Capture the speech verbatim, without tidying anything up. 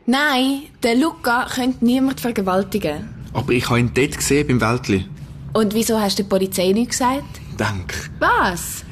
Nein, der Luca könnte niemand vergewaltigen. Aber ich habe ihn dort gesehen, beim Wäldli. Und wieso hast du der Polizei nichts gesagt? Dank. Was?